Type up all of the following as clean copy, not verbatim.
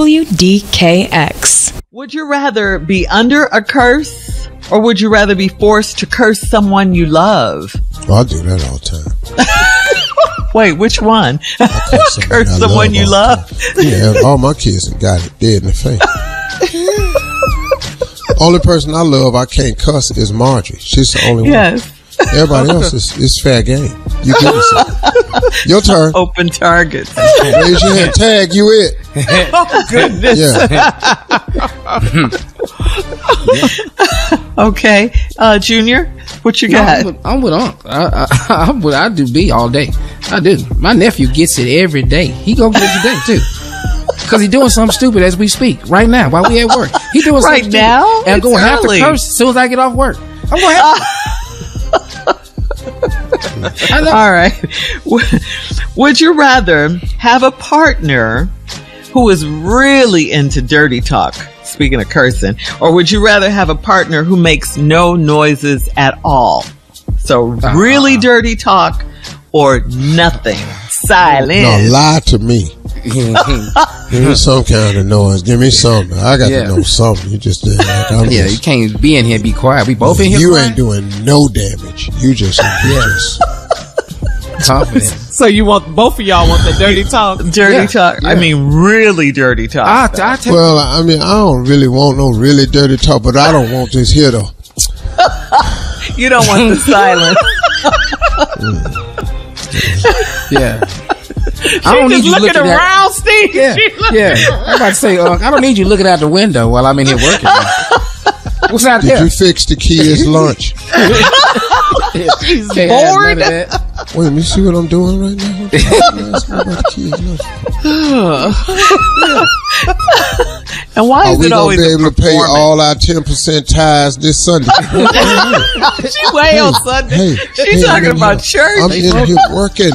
WDKX. Would you rather be under a curse, or would you rather be forced to curse someone you love? Oh, I do that all the time. Wait, which one? Curse someone you love? Yeah, all my kids have got it dead in the face. Only person I love I can't cuss is Marjorie. She's the only one. Yes. Everybody else is fair game. You give me something. Your turn. Open targets. Raise your hand. Tag, you it. Oh, goodness. Yeah. Okay. Junior, what you got? I'm with Unc. I do B all day. I do. My nephew gets it every day. He gonna get it today, too. Because he's doing something stupid as we speak. Right now, while we at work. He doing something stupid. Right now? And I'm going to have to curse as soon as I get off work. I'm going to have to. All right. Would you rather have a partner who is really into dirty talk, speaking of cursing, or would you rather have a partner who makes no noises at all? So really dirty talk or nothing, silent. No, lie to me. Give me some kind of noise. Give me something. I got to know something. You just did that. You can't be in here and be quiet. We both in here. You ain't doing no damage. You just confident. So you want both of y'all want the dirty talk? Dirty talk. Yeah. I mean, really dirty talk. Well, I mean, I don't really want no really dirty talk, but I don't want this here though. You don't want the silence. Yeah. I don't need you looking around, Steve. Yeah. I'm about to say, I don't need you looking out the window while I'm in here working. What's out there? Did you fix the kids' lunch? She's bored. Wait, let me see what I'm doing right now. Ask me about the kids' lunch. And why is it always be able to pay all our 10% tithes this Sunday? She way on Sunday. She's talking about church. I'm in here working.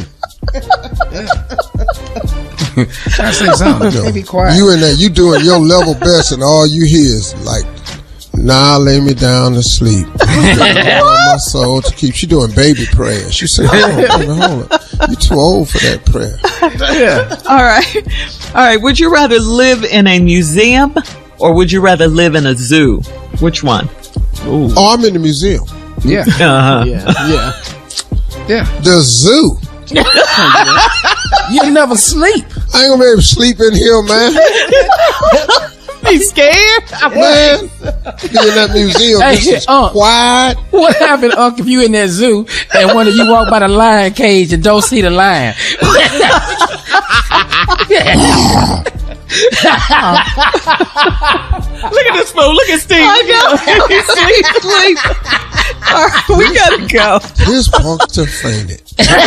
I say something. Be quiet. You in there, you doing your level best, and all you hear is like, "Nah, lay me down to sleep." My soul to keep. She doing baby prayer. She said, "Hold on, you too old for that prayer." Yeah. All right. Would you rather live in a museum or would you rather live in a zoo? Which one? Ooh. Oh, I'm in the museum. Yeah. Yeah. The zoo. You never sleep. I ain't gonna be able to sleep in here, man. You scared? Man, be in that museum. This is quiet. What happened, Unc, if you in that zoo and one of you walk by the lion cage and don't see the lion? Look at this fool. Look at Steve. I know. He's asleep. All right, we gotta go. This punkster fainted.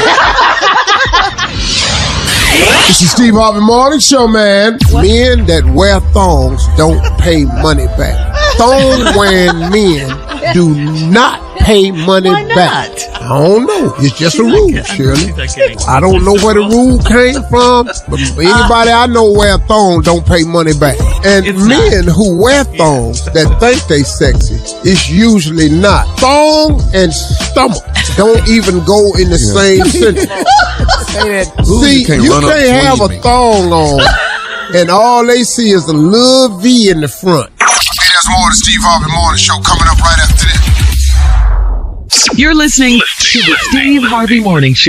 This is Steve Harvey Morning Show, man. Men that wear thongs don't pay money back. Thong wearing men do not pay money back. I don't know. It's just a rule, Shirley. I don't know where the rule came from, but anybody I know wear thongs don't pay money back. And men who wear thongs that think they sexy, it's usually not. Thong and stomach don't even go in the same sentence. See, you can't have a thong on and all they see is a little V in the front. Hey, there's more of the Steve Harvey Morning Show coming up right after this. You're listening to the Steve Harvey Morning Show.